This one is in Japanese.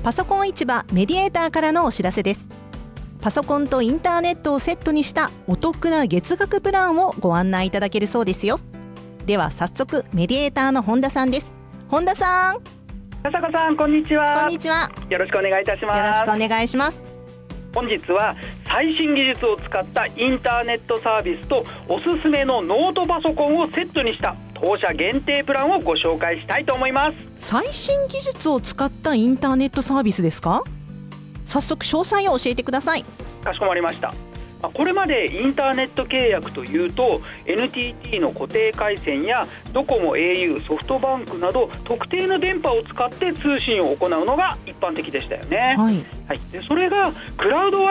パソコン市場メディエーターからのお知らせです。パソコンとインターネットをセットにしたお得な月額プランをご案内いただけるそうですよ。では早速メディエーターの本田さんです。本田さん。 笹子さん、こんにちは。 こんにちは。 よろしくお願いいたします。 よろしくお願いします。 本日は最新技術を使ったインターネットサービスとおすすめのノートパソコンをセットにした当社限定プランをご紹介したいと思います。 最新技術を使ったインターネットサービスですか？早速詳細を教えてください。 かしこまりました。これまでインターネット契約というと NTT の固定回線やドコモ、au、ソフトバンクなど特定の電波を使って通信を行うのが一般的でしたよね。 はい、 でそれがクラウド